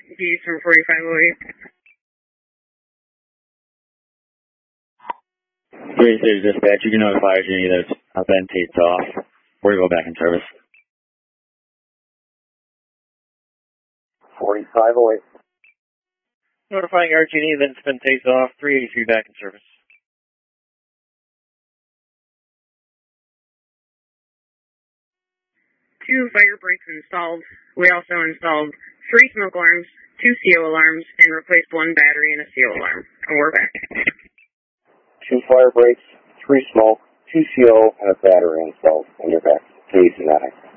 Geese from 4508. 36 dispatch, you can notify Argini that it's been taped off. We're going to go back in service. 4508. Notifying Argini that it's been taped off. 383 back in service. 2 fire brakes installed. We also installed 3 smoke alarms, 2 CO alarms, and replaced 1 battery and a CO alarm. And we're back. 2 fire brakes, 3 smoke, 2 CO, and a battery installed. And you're back. KC9.